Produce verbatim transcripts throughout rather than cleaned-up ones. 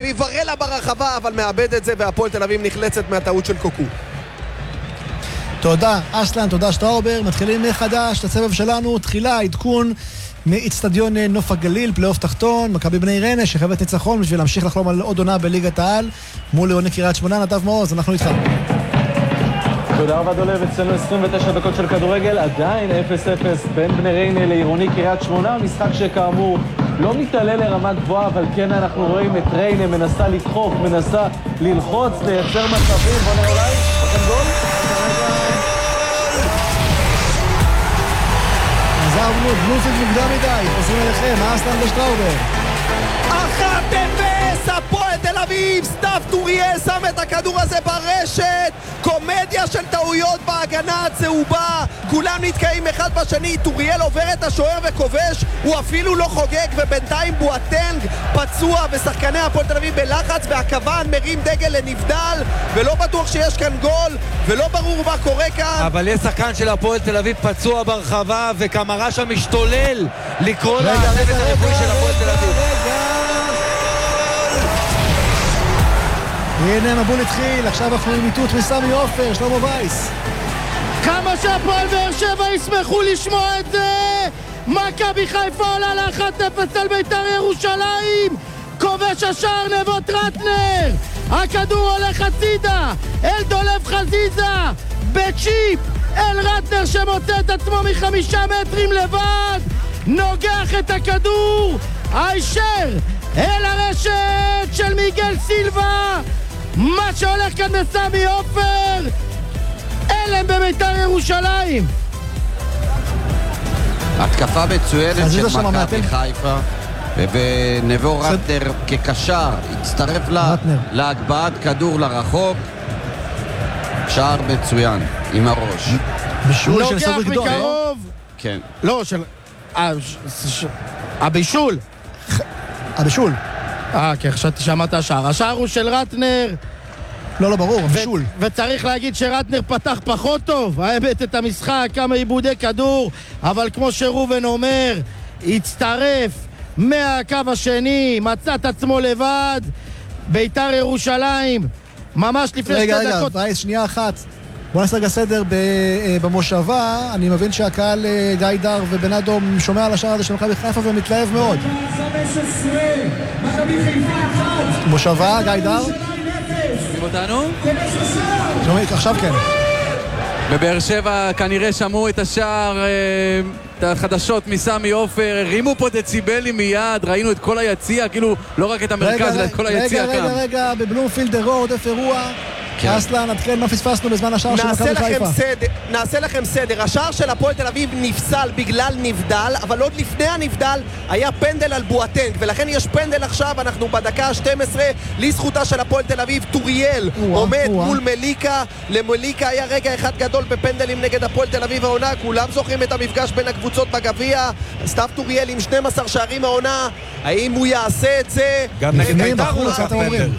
ריברלה ברחבה, אבל מאבד את זה, והפועל תל אביב נחלצת מהטעות של קוקו. תודה, אסלן, תודה שטראובר. מתחילים מחדש את הסבב שלנו. תחילה עדכון מאצטדיון נוף הגליל, פלייאוף תחתון, מכבי בני ריינה שחייבת ניצחון בשביל להמשיך לחלום על עוד עונה בליגת העל מול עירוני קריית שמונה. נדב מעוז, אנחנו איתך. תודה רבה דולב, אצלנו עשרים ותשע דקות של כדורגל, עדיין אפס אפס בין בני ריינה לעירוני קריית שמונה, משחק שכאמור לא מתעלה לרמה גבוהה, אבל כן אנחנו רואים את ריינה מנסה לדחוף, מנסה ללחוץ, לייצר מצבים. בוא נראה אולי, אתם גול? עזרנו, בלומפילד מוקדם מדי, חוזרים אליכם, אסלן ושטראובר. אחת אפס, הפועל תל אביב, סתיו טוריאל שם את הכדור הזה ברשת, קומדיה של טעויות בהגנה הצהובה, כולם נתקעים אחד בשני, טוריאל עובר את השוער וכובש, הוא אפילו לא חוגג, ובינתיים בואטנג פצוע ושחקני הפועל תל אביב בלחץ, והכוון מרים דגל לנבדל, ולא בטוח שיש כאן גול, ולא ברור מה קורה כאן. אבל יש שחקן של הפועל תל אביב פצוע ברחבה, וקמרה שם משתולל לקרוא לצוות הרפואי של הפועל תל אביב. הנה מבול התחיל, עכשיו אנחנו עם איתות מסמי עופר, שלמה וייס. כמה שהפועל באר שבע ישמחו לשמוע את זה! מכבי חיפה עולה ל-אחת אפס על בית"ר ירושלים! כובש השער נבות רטנר! הכדור הולך הצידה! אל דולב חזיזה! בצ'יפ! אל רטנר שמוצא את עצמו מחמישה מטרים לבד! נוגח את הכדור! הישר! אל הרשת של מיגל סילבה! מה שהולך כאן בסמי עופר! אלם בבית"ר ירושלים! התקפה מצוינת של מכבי חיפה, ונבו רטנר כקשר הצטרף להגבהת כדור לרחוק. שער מצוין עם הראש. בישול של סדריק דור. לוקח מקרוב. כן. לא, של... הבישול. הבישול. אה, כי חשבתי שאמרת השער. השער הוא של רטנר. לא, לא, ברור, הבישול. וצריך להגיד שרטנר פתח פחות טוב. האבט את המשחק, כמה עיבודי כדור, אבל כמו שרובן אומר, הצטרף מהקו השני, מצא את עצמו לבד. בית"ר ירושלים, ממש לפני שתי דקות. רגע, רגע, וייס, שנייה אחת. בוא נעשה רגע סדר במושבה. אני מבין שהקהל גיא דר ובן אדום שומע על השער הזה של מכבי חיפה ומתלהב מאוד. מושבה, גיא דר? שומעים אותנו? שומעים, עכשיו כן. בבאר שבע כנראה שמעו את השער, את החדשות מסמי עופר, הרימו פה דציבלים מיד, ראינו את כל היציע, כאילו לא רק את המרכז, אלא את כל היציע כאן. רגע, רגע, רגע, בבלומפילד אירוע, עודף אירוע. אסלן, עדכן מה פספסנו בזמן השער של מכבי חיפה. נעשה לכם סדר. השער של הפועל תל אביב נפסל בגלל נבדל, אבל עוד לפני הנבדל היה פנדל על בואטנג, ולכן יש פנדל עכשיו. אנחנו בדקה ה-שתים עשרה לזכותה של הפועל תל אביב. טוריאל עומד מול מליקה. למליקה היה רגע אחד גדול בפנדלים נגד הפועל תל אביב העונה. כולם זוכרים את המפגש בין הקבוצות בגביע. סתיו טוריאל עם שנים עשר שערים העונה. האם הוא יעשה את זה? גם נגד בית"ר הוא לקח פנדל.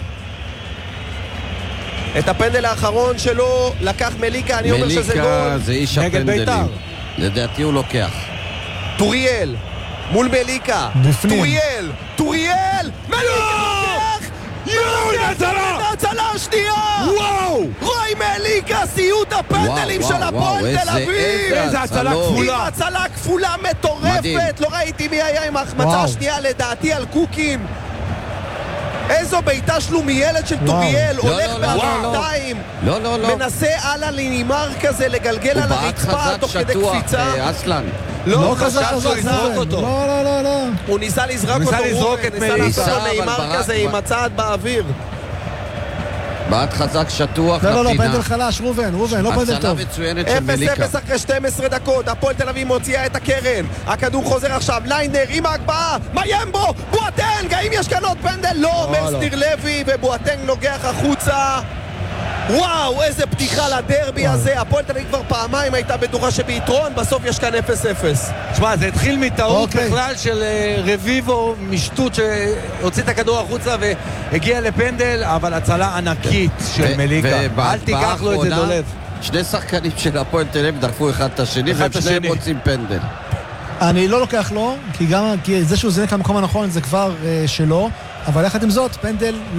את הפנדל האחרון שלו לקח מליקה, אני אומר שזה גול. מליקה זה איש הפנדלים. לדעתי הוא לוקח. טוריאל מול מליקה. בפנים. טוריאל, טוריאל! מליקה לוקח! יואו, הצלה! הצלה השנייה! וואו! רוי מליקה, סיוט הפנדלים של הפועל תל אביב! איזה הצלה כפולה! עם הצלה כפולה מטורפת! לא ראיתי מי היה עם ההחמצה השנייה, לדעתי על קוקים. איזו ביתה שלומיילת של טוריאל, הולך בארבעתיים, מנסה על הלינימר כזה לגלגל על הרצפה תוך כדי קפיצה. אסלן לא חזק חזק לזרוק אותו. לא, לא, לא, לא. הוא ניסה לזרוק אותו, ניסה לעשות לו לינימר כזה עם הצעד באוויר. בעט חזק שטוח לפינה. לא, לא, לא, פנדל חלש, רובן, רובן, לא פנדל טוב. אפס אפס אחרי שתים עשרה דקות, הפועל תל אביב מוציאה את הקרן. הכדור חוזר עכשיו, ליינר עם ההגבהה, מיים בו, בואטנג, האם יש כאן עוד פנדל? לא, אומר סטיר לוי, ובואטנג נוגח החוצה. וואו, איזה פתיחה לדרבי הזה. הפועל תל אביב כבר פעמיים הייתה בטוחה שביתרון, בסוף יש כאן אפס אפס. תשמע, זה התחיל מטעות בכלל של רביבו, משטות שהוציא את הכדור החוצה והגיע לפנדל, אבל הצלה ענקית של מליקה. אל תיקח לו את זה דולב. שני שחקנים של הפועל תל אביב דחפו אחד את השני, והם שניהם רוצים פנדל. אני לא לוקח לו, כי גם זה שהוא זינק למקום הנכון זה כבר שלו, אבל יחד עם זאת, פנדל